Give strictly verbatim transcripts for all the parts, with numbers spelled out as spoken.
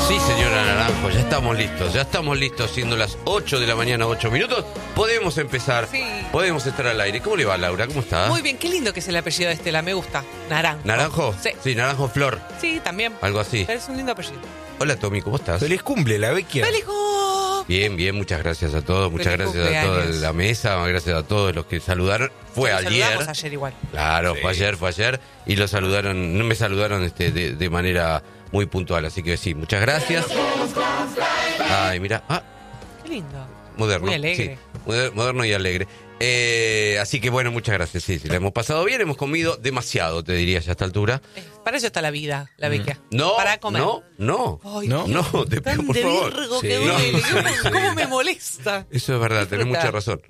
Sí, señora Naranjo, ya estamos listos, ya estamos listos, siendo las ocho de la mañana, ocho minutos. Podemos empezar, Sí. podemos estar al aire. ¿Cómo le va, Laura? ¿Cómo está? Muy bien, qué lindo que es el apellido de Estela, me gusta. Naranjo. ¿Naranjo? Sí. Sí, Naranjo Flor, Sí, también. algo así. Pero es un lindo apellido. Hola, Tommy, ¿cómo estás? Feliz cumple, la vecchia. ¡Feliz cum- Bien, bien, muchas gracias a todos, muchas Feliz gracias a toda cumpleaños. la mesa, gracias a todos los que saludaron. Fue Nos ayer. saludamos ayer igual. Claro, Sí. fue ayer, fue ayer. Y lo saludaron, no me saludaron este, de, de manera muy puntual, así que sí, muchas gracias. Ay, mira, ah, Qué lindo. moderno. Muy alegre. Sí, moder- moderno y alegre. Eh, así que bueno, muchas gracias. Sí, sí, la hemos pasado bien, hemos comido demasiado, te diría ya a esta altura. Eh, Para eso está la vida, la vecchia. No, Para comer. no, no. Ay, ¿No? No, te pido tan por de favor. Virgo que Sí. duele. No, ¿Cómo, sí, sí. cómo me molesta? Eso es verdad, tenés Disfruta. mucha razón.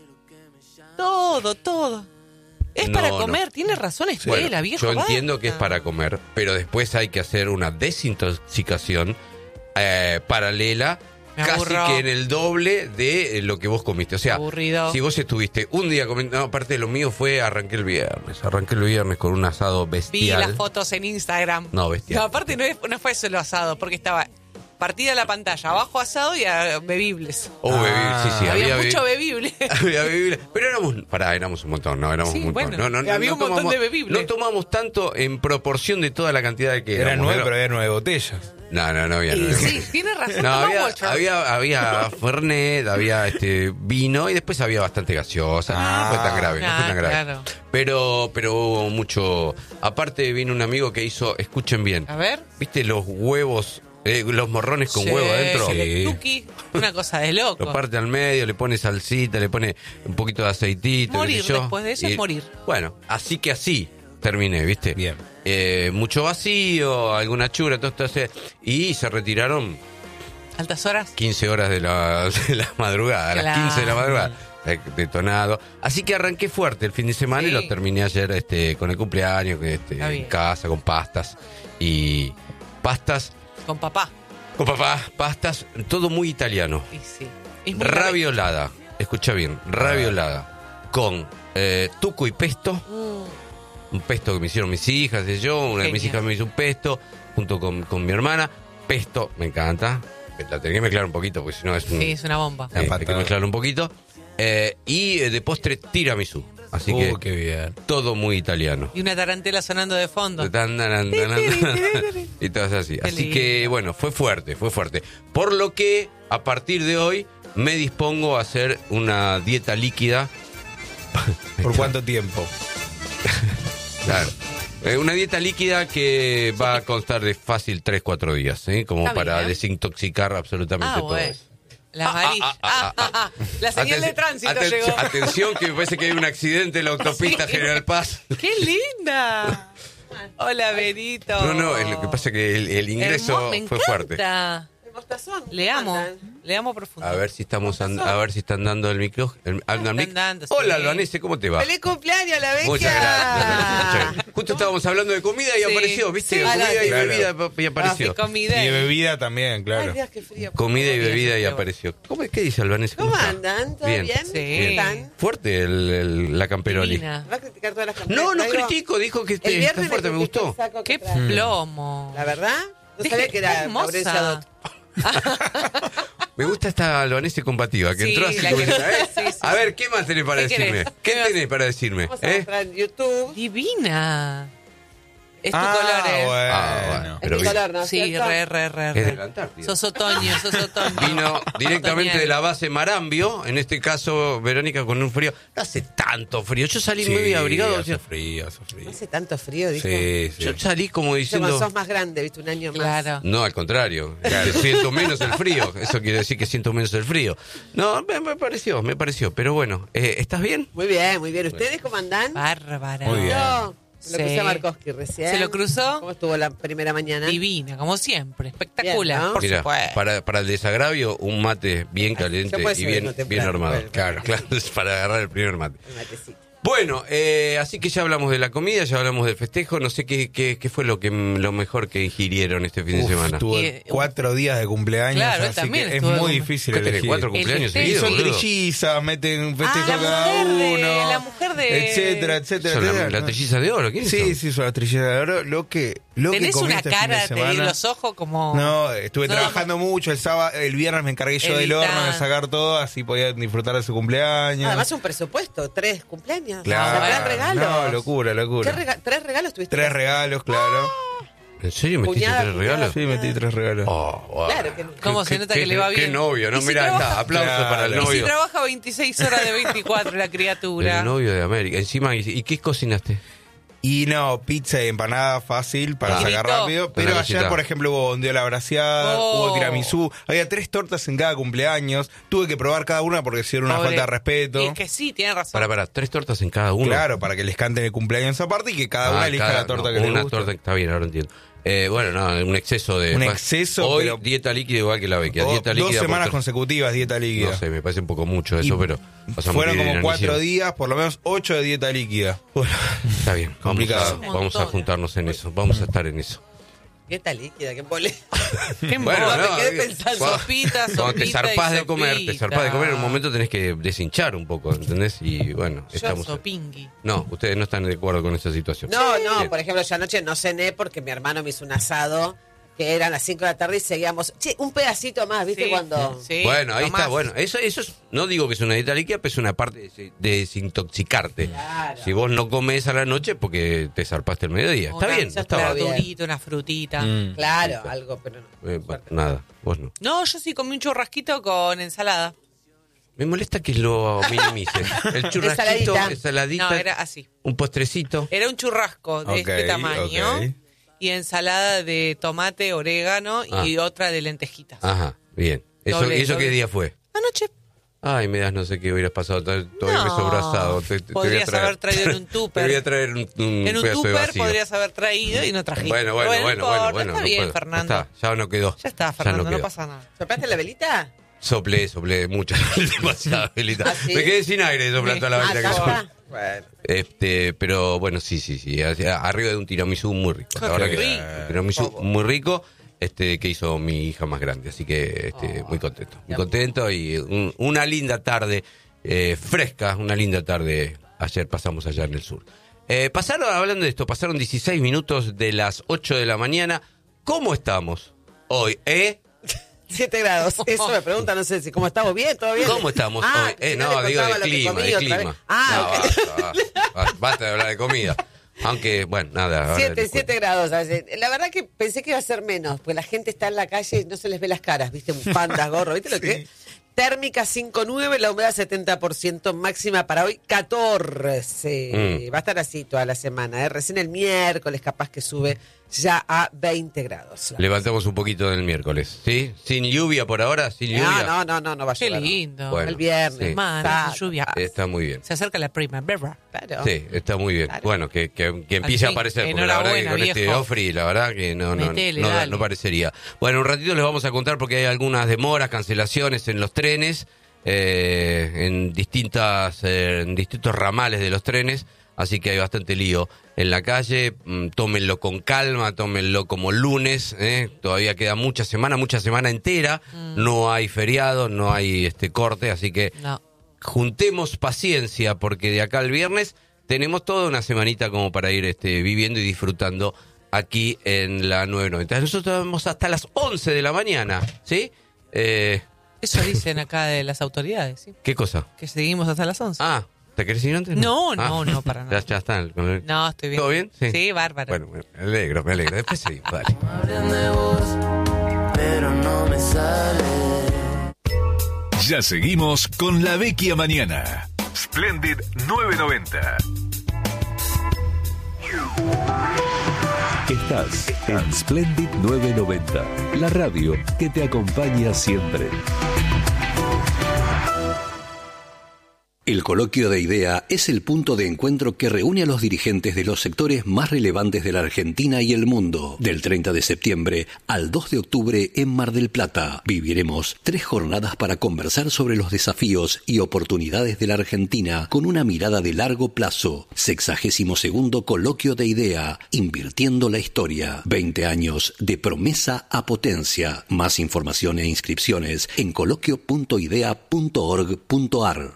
Todo, todo. Es No, para no. comer, tiene razón Estela, Bueno, viejo. yo entiendo basta. que es para comer, pero después hay que hacer una desintoxicación eh, paralela, Me casi aburro. que en el doble de eh, lo que vos comiste. O sea, Aburrido. si vos estuviste un día comiendo, no, aparte de lo mío fue, arranqué el viernes, arranqué el viernes con un asado Vi bestial. las fotos en Instagram. No, bestial. No, aparte no, es- no fue solo asado, porque estaba partida la pantalla, abajo asado y ah, bebibles. Oh, Ah, bebi- sí, sí, había, había, mucho bebi- bebible. había bebible. Pero éramos, pará, éramos un montón, no, éramos Sí, un montón. bueno, no, no, no, había no un montón tomamos- de bebible. No tomamos tanto en proporción de toda la cantidad de que Era éramos. nueve, Era- pero había nueve botellas. No, no, no había Y nueve. sí, tiene razón. No, tomamos había, ocho. había, había Fernet, había este vino y después había bastante gaseosa. Ah, no fue tan grave, no fue ah, tan grave. claro. Pero, pero hubo mucho. Aparte vino un amigo que hizo, escuchen bien, A ver. ¿viste los huevos, eh, los morrones con Sí, huevo adentro? el Sí. tuki, una cosa de loco. Lo parte al medio, le pone salsita, le pone un poquito de aceitito. Morir qué sé yo. después de eso es morir. Bueno, así que así terminé, ¿viste? Bien. Eh, mucho vacío, alguna chura, todo esto. así. Y se retiraron Altas horas. quince horas de la, de la madrugada, a las Claro. quince de la madrugada, eh, detonado. Así que arranqué fuerte el fin de semana Sí. y lo terminé ayer este, con el cumpleaños, que, este, Está bien. en casa, con pastas. Y pastas, Con papá. con papá, pastas, todo muy italiano. Y sí. Es muy Raviolada, escucha bien, raviolada, con eh, tuco y pesto. Mm, Un pesto que me hicieron mis hijas, de yo, una de mis Genial. hijas me hizo un pesto, junto con, con mi hermana. Pesto, me encanta. La tenía que mezclar un poquito, porque si no es un... sí, es una bomba. Eh, hay que mezclarlo un poquito. Eh, y eh, de postre, tiramisú. Así Uh, que qué bien. todo muy italiano. Y una tarantela sonando de fondo. Tan, tan, tan, tan, y todo así. Qué Así que, lindo. bueno, fue fuerte, fue fuerte. Por lo que, a partir de hoy, me dispongo a hacer una dieta líquida. ¿Por cuánto tiempo? Claro. Eh, una dieta líquida que va a constar de fácil tres cuatro días, ¿eh? Como Está para bien. desintoxicar absolutamente Ah, todo bueno. eso. La amarilla. ah, ah, ah, ah. La señal de Aten- tránsito aten- llegó. Atención, que me parece que hay un accidente en la autopista Sí. General Paz. ¡Qué linda! Hola, Benito. No, no, es lo que pasa que el, el ingreso Hermoso, me fue fuerte. encanta. El mostazón. Le amo, Andan. le amo profundo. A ver si estamos and- a ver si están dando el micrófono. el- al- al mic- Están dando, sí. Hola, Albanese, ¿cómo te va? ¡Feliz cumpleaños, la vecchia! Muchas gracias. Muchas gracias. Justo estábamos hablando de comida y Sí. apareció, ¿viste? Sí. Comida y Claro. bebida y apareció. Ah, comida. Y bebida también, Ay, claro. Dios, qué frío. Comida y Comida, bebida y sí, apareció. ¿Cómo, ¿Qué dice Albanese? ¿Cómo está? andan? ¿Todo bien? Sí. ¿Están? Fuerte el, el- la Camperoli. Divina. ¿Vas a criticar todas las campañas? No, no Traigo- critico, dijo que El este, está viernes fuerte, me critiqué gustó. el saco que ¡Qué trae. plomo! ¿La verdad? No Dije, sabía que era hermosa. Mauricio Adot. Me gusta esta albanese combativa, que Sí, entró así la como que- esa, ¿eh? sí, sí, A sí. ver, ¿qué más tenés para ¿Qué decirme? querés? ¿Qué ¿Qué vas- tenés para decirme? Vamos a ¿Eh? mostrar en YouTube. Divina. Es tu Ah, color, ¿eh? bueno. Ah, bueno. Es Pero mi vi- color, ¿no? Sí, ¿Cierto? re, re, re, Es de re. la Antártida. Sos otoño, sos otoño. Vino directamente Otoñal. de la base Marambio, en este caso, Verónica, con un frío. No hace tanto frío. Yo salí muy Sí, abrigado. o hace sea, frío, hace frío. No hace tanto frío, dijo. Sí, sí. yo salí como Yo, diciendo... cuando sos más grande, viste, un año más. Claro. No, al contrario. Claro, siento menos el frío. Eso quiere decir que siento menos el frío. No, me, me pareció, me pareció. Pero bueno, eh, ¿estás bien? Muy bien, muy bien. ¿Ustedes cómo andan? Bárbara. Muy bien. Yo me lo Sí. crucé a Markowski recién. ¿Se lo cruzó? ¿Cómo estuvo la primera mañana? Divina, como siempre. Espectacular. Bien, ¿no? Por Mira, supuesto. para, para el desagravio, un mate bien caliente ya puede y ser bien, no temprano, bien armado. bueno. Claro, claro, es para agarrar el primer mate. El matecito. Bueno, eh, así que ya hablamos de la comida, ya hablamos del festejo. No sé qué, qué, qué fue lo que lo mejor que ingirieron este fin de Uf, semana. tuve Y, eh, cuatro días de cumpleaños, Claro, él así también que es estuvo de muy cum- difícil ¿Qué tenés, elegir. cuatro cumpleaños El Y seguidos, son boludo? trillizas, meten un festejo Ah, la cada mujer de- uno. la mujer de- Etcétera, etcétera, Son la, etcétera. la trilliza de oro, ¿quién Sí, son? sí, son las trillizas de oro. Lo que, lo que Tenés comí una este fin cara, de te vi semana. los ojos como... No, estuve No, trabajando mucho el sábado, el viernes me encargué yo del Evitá. horno de sacar todo, así podía disfrutar de su cumpleaños. Además un presupuesto, tres cumpleaños. Claro. O sea, tres regalos. No, locura, locura. ¿Qué rega- ¿Tres regalos tuviste? Tres regalos, claro. ¿En serio metiste Cuñada, tres cuñada. regalos? Sí, metí tres regalos. Oh, wow. Claro que no. ¿Cómo se nota que le va qué- bien? Qué novio, ¿no? ¿Y si Mira, trabaja- está, aplauso Claro. para el Y Y si novio. trabaja veintiséis horas de veinticuatro la criatura. El novio de América. Encima, ¿y, y qué cocinaste? Y no, pizza y empanada fácil para Ah. sacar Gritó. rápido. Pero Una ayer, cosita. por ejemplo, hubo bondiola braseada, Oh. hubo tiramisú. Había tres tortas en cada cumpleaños. Tuve que probar cada una porque si era una Pobre. falta de respeto. Y es que sí, tiene razón. Para, para, tres tortas en cada uno. Claro, para que les canten el cumpleaños aparte y que cada Ah, una elija cada- la torta no, que les una guste. torta, está bien, ahora entiendo. Eh, bueno, no, un exceso de... Un bueno, exceso, Hoy pero- dieta líquida igual que la Vecchia. O Dieta dos líquida por semanas ter- consecutivas dieta líquida. No sé, me parece un poco mucho eso, Y pero... pasamos Fueron bien como inanición. cuatro días, por lo menos ocho de dieta líquida. Bueno, Está bien, vamos a, Complicado. vamos a juntarnos en eso, vamos a estar en eso. Dieta líquida, qué boleta. Qué Bueno, moda, no, me quedé eh, pensando. cuando- Sopita, Cuando te sopita zarpás y de comer, te sopita. zarpás de comer, en un momento tenés que deshinchar un poco, ¿entendés? Y bueno, Yo estamos... sopingui. No, ustedes no están de acuerdo con esa situación. No, no, Bien. por ejemplo, yo anoche no cené porque mi hermano me hizo un asado que eran las cinco de la tarde y seguíamos. Che, un pedacito más, ¿viste? Sí, Cuando. sí, Bueno, ahí Tomás. está, bueno, eso, eso es, no digo que es una dieta líquida, pero es una parte de, de desintoxicarte. Claro. Si vos no comes a la noche porque te zarpaste el mediodía. Está Una- bien, ya está está bien. bien. verdurita, una frutita. mm. Claro, algo, pero no. Eh, bueno, nada, vos no. No, yo sí comí un churrasquito con ensalada. Me molesta que lo minimices. El churrasquito, Ensaladita. ensaladita, No, era así. un postrecito. Era un churrasco de Ok, este tamaño. ok. Y ensalada de tomate, orégano y Ah. otra de lentejitas. Ajá, bien. ¿Eso, Doble, ¿eso doble. qué día fue? Anoche. Ay, me das no sé qué hubieras pasado. Todavía me No, sobró asado. Te- te- te voy a podrías traer. haber traído en un tupper. Te voy a traer un, un En un pedazo de tupper vacío. podrías haber traído y no trajiste. Bueno, bueno, Pero no bueno, importa, bueno, bueno. Está no bien, puedo. Fernando. Ya está, ya no quedó. Ya está, Fernando, no, quedó. pasa nada. ¿Soplaste la velita? Soplé, soplé mucho, demasiada velita. ¿Ah, sí? Me quedé sin aire de soplar toda la Ah, velita ya que soplé. está. Bueno. Este, pero bueno, sí, sí, sí. hacia- Arriba de un tiramisú muy rico. La Qué verdad que rico. un tiramisú muy rico, este, que hizo mi hija más grande. Así que este, muy contento. Muy contento y un- una linda tarde eh, fresca, una linda tarde. Ayer pasamos allá en el sur. Eh, pasaron, hablando de esto, pasaron dieciséis minutos de las ocho de la mañana. ¿Cómo estamos hoy? ¿Eh? Siete grados. Eso me pregunta, no sé si cómo estamos bien, todo bien. ¿Cómo estamos Ah, hoy? que Eh, si no, le digo de contaba lo que clima, comí de otra vez. clima. Ah, No, ok. basta, basta, basta de hablar de comida. Aunque, bueno, nada. ahora Siete, les cuento. siete grados. a veces. La verdad que pensé que iba a ser menos, porque la gente está en la calle y no se les ve las caras, ¿viste? Bufandas, gorro, ¿viste lo que es? Térmica cinco nueve, la humedad setenta por ciento, máxima para hoy catorce. Mm. Va a estar así toda la semana, ¿eh? Recién el miércoles capaz que sube ya a veinte grados. Levantamos un poquito del miércoles, ¿sí? Sin lluvia por ahora, sin lluvia. No, no, no, no, no va a Qué llover. lindo. Bueno, El viernes. sí. Man, Está- esa lluvia. Está muy bien. Se acerca la primavera. Claro. Sí, está muy bien. Claro. Bueno, que, que, que empiece Al a fin. aparecer, porque la verdad que Enhorabuena, con este viejo. Ofri, la verdad que no, no, Metele, no, dale. no parecería. Bueno, un ratito les vamos a contar porque hay algunas demoras, cancelaciones en los trenes, eh, en distintas, eh, en distintos ramales de los trenes, así que hay bastante lío en la calle. Mm, tómenlo con calma, tómenlo como lunes, ¿eh? Todavía queda mucha semana, mucha semana entera, no hay feriado, no hay este corte, así que No. juntemos paciencia porque de acá al viernes tenemos toda una semanita como para ir este, viviendo y disfrutando aquí en la nueve noventa. Nosotros vamos hasta las once de la mañana, ¿sí? Eh, Eso dicen acá de las autoridades, ¿sí? ¿Qué cosa? Que seguimos hasta las once. Ah, ¿te querés ir antes? No, Ah. no, no, para nada. Ya, ya está. con el- No, estoy bien. ¿Todo bien? Sí, bárbaro. Bueno, me alegro, me alegro. Después seguimos, dale. Hablan de vos, pero no me sale. Ya seguimos con la Vecchia Mañana. Splendid nueve noventa. Estás en Splendid nueve noventa, la radio que te acompaña siempre. El Coloquio de Idea es el punto de encuentro que reúne a los dirigentes de los sectores más relevantes de la Argentina y el mundo. Del treinta de septiembre al dos de octubre en Mar del Plata, viviremos tres jornadas para conversar sobre los desafíos y oportunidades de la Argentina con una mirada de largo plazo. Sexagésimo segundo Coloquio de Idea, invirtiendo la historia. veinte años de promesa a potencia. Más información e inscripciones en coloquio punto idea punto org punto ar.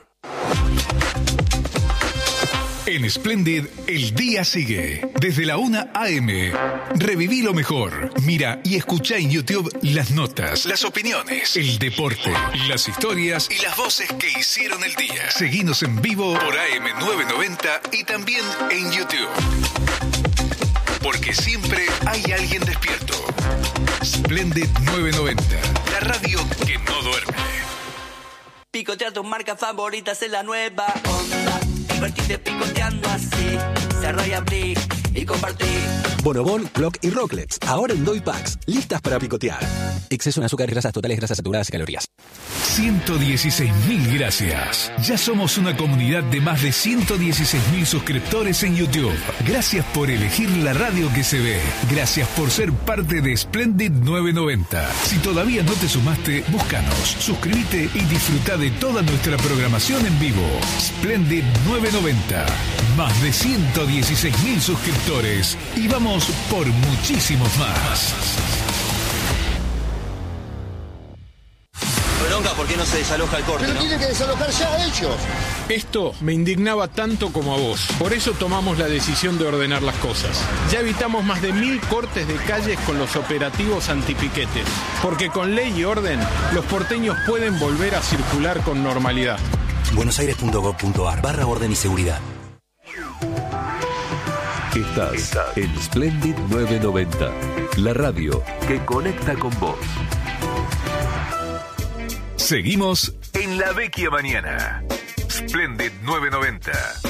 En Splendid, el día sigue. Desde la una a eme. Reviví lo mejor. Mira y escucha en YouTube las notas, las opiniones, el deporte, las historias y las voces que hicieron el día. Seguinos en vivo por A M novecientos noventa y también en YouTube. Porque siempre hay alguien despierto. Splendid novecientos noventa. La radio que no duerme. Picotea tus marcas favoritas en la nueva onda. Divertite picoteando así. Cerrá y abrí y compartí. Bonobón, Clock y Rocklets. Ahora en Doy Packs. Listas para picotear. Exceso en azúcares, grasas totales, grasas saturadas y calorías. ciento dieciséis mil gracias. Ya somos una comunidad de más de ciento dieciséis mil suscriptores en YouTube. Gracias por elegir la radio que se ve. Gracias por ser parte de Splendid novecientos noventa. Si todavía no te sumaste, búscanos, suscríbete y disfruta de toda nuestra programación en vivo. Splendid novecientos noventa. Más de ciento dieciséis mil suscriptores. Y vamos por muchísimos más. Bronca, ¿por qué no se desaloja el corte? Pero ¿no? tienen que desalojar ya ellos. Esto me indignaba tanto como a vos. Por eso tomamos la decisión de ordenar las cosas. Ya evitamos más de mil cortes de calles con los operativos antipiquetes. Porque con ley y orden, los porteños pueden volver a circular con normalidad. buenosaires punto gov punto ar barra orden y seguridad. Estás, Estás en Splendid novecientos noventa, la radio que conecta con vos. Seguimos en La Vecchia Mañana. Splendid novecientos noventa.